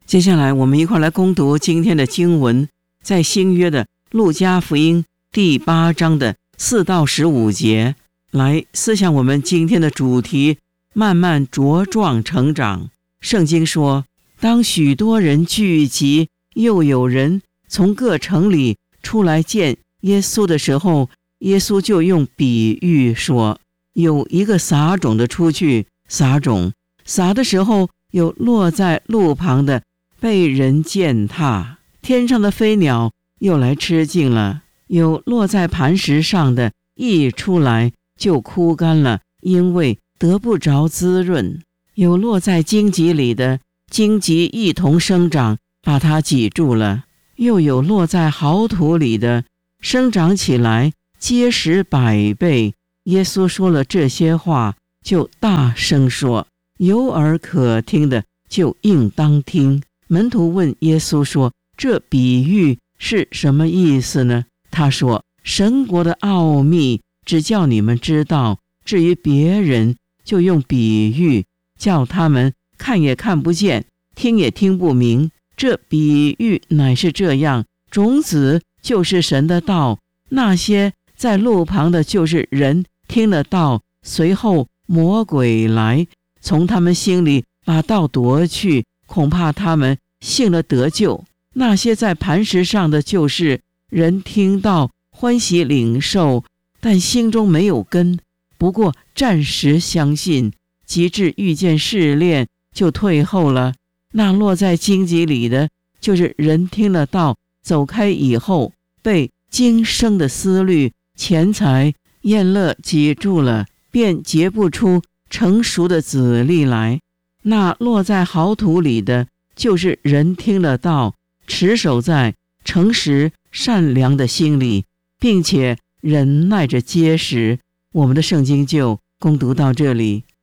接下来我们一块来攻读今天的经文，在新约的路加福音第8章的4到15节，来思想我们今天的主题，慢慢茁壮成长。圣经说，当许多人聚集，又有人从各城里出来见耶稣的时候，耶稣就用比喻说，有一个撒种的出去撒种，撒的时候有落在路旁的，被人践踏，天上的飞鸟又来吃尽了；有落在磐石上的，一出来就枯干了，因为得不着滋润；有落在荆棘里的，荆棘一同生长，把它挤住了；又有落在好土里的，生长起来，结实100倍。耶稣说了这些话，就大声说，有耳可听的就应当听。门徒问耶稣说，这比喻是什么意思呢？他说，神国的奥秘只叫你们知道，至于别人就用比喻，叫他们看也看不见，听也听不明。这比喻乃是这样，种子就是神的道，那些在路旁的就是人听了道，随后魔鬼来，从他们心里把道夺去，恐怕他们信了得救。那些在磐石上的就是人听到欢喜领受，但心中没有根，不过暂时相信，及至遇见试炼就退后了。那落在荆棘里的就是人听了道，走开以后，被今生的思虑、钱财、宴乐挤住了，便结不出成熟的子粒来。那落在好土里的就是人听了道，持守在诚实善良的心里，并且忍耐着结实。我们的圣经就攻读到这里。